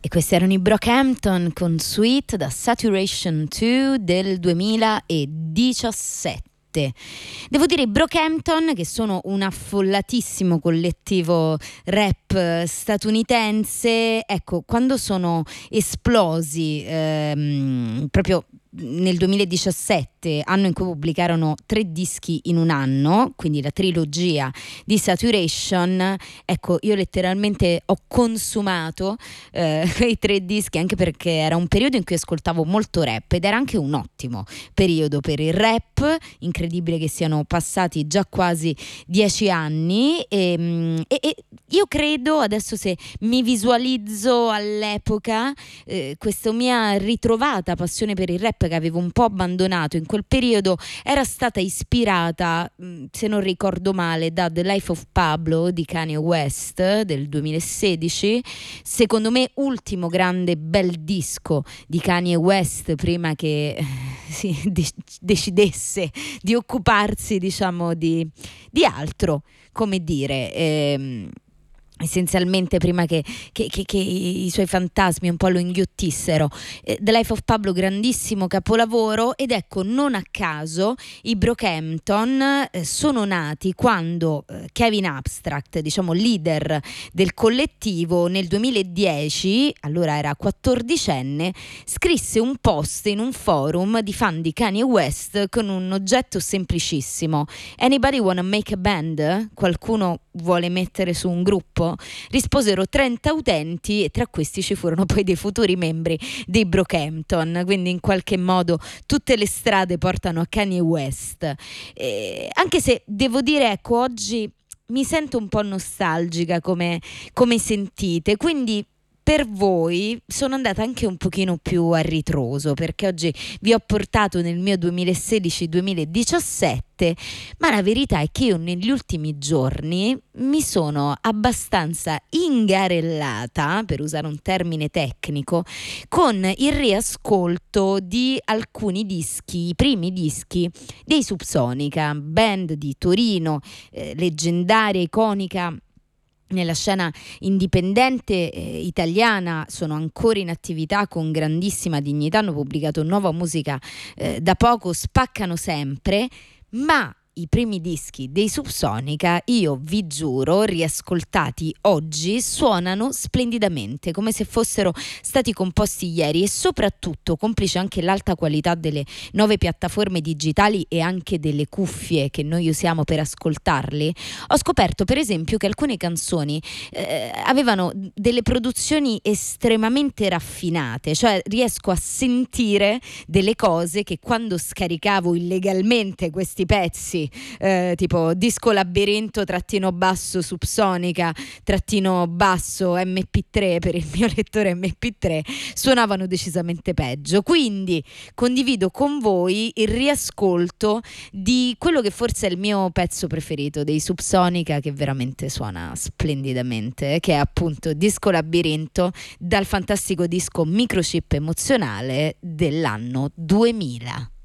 E questi erano i Brockhampton con Sweet da Saturation 2 del 2017. Devo dire i Brockhampton, che sono un affollatissimo collettivo rap statunitense, ecco, quando sono esplosi proprio nel 2017, anno in cui pubblicarono 3 dischi in un anno, quindi la trilogia di Saturation, ecco, io letteralmente ho consumato quei 3 dischi, anche perché era un periodo in cui ascoltavo molto rap ed era anche un ottimo periodo per il rap. Incredibile che siano passati già quasi 10 anni e io credo, adesso se mi visualizzo all'epoca, questa mia ritrovata passione per il rap che avevo un po' abbandonato in quel periodo era stata ispirata, se non ricordo male, da The Life of Pablo di Kanye West del 2016, secondo me ultimo grande bel disco di Kanye West prima che decidesse di occuparsi, diciamo, di altro, come dire, essenzialmente prima che i suoi fantasmi un po' lo inghiottissero. The Life of Pablo, grandissimo capolavoro, ed ecco, non a caso i Brockhampton sono nati quando Kevin Abstract, diciamo leader del collettivo, nel 2010, allora era 14enne, scrisse un post in un forum di fan di Kanye West con un oggetto semplicissimo: "Anybody wanna make a band?" Qualcuno vuole mettere su un gruppo? Risposero 30 utenti e tra questi ci furono poi dei futuri membri dei Brockhampton, quindi in qualche modo tutte le strade portano a Kanye West. Anche se devo dire, ecco, oggi mi sento un po' nostalgica, come sentite, quindi per voi sono andata anche un pochino più a ritroso, perché oggi vi ho portato nel mio 2016-2017, ma la verità è che io negli ultimi giorni mi sono abbastanza ingarellata, per usare un termine tecnico, con il riascolto di alcuni dischi, i primi dischi dei Subsonica, band di Torino, leggendaria, iconica nella scena indipendente italiana, sono ancora in attività con grandissima dignità, hanno pubblicato nuova musica da poco, spaccano sempre, ma i primi dischi dei Subsonica, io vi giuro, riascoltati oggi, suonano splendidamente, come se fossero stati composti ieri, e soprattutto, complice anche l'alta qualità delle nuove piattaforme digitali e anche delle cuffie che noi usiamo per ascoltarli, ho scoperto per esempio che alcune canzoni avevano delle produzioni estremamente raffinate, cioè riesco a sentire delle cose che quando scaricavo illegalmente questi pezzi, tipo disco labirinto _ Subsonica _ MP3 per il mio lettore MP3, suonavano decisamente peggio. Quindi condivido con voi il riascolto di quello che forse è il mio pezzo preferito dei Subsonica, che veramente suona splendidamente, che è appunto Disco Labirinto, dal fantastico disco Microchip Emozionale dell'anno 2000.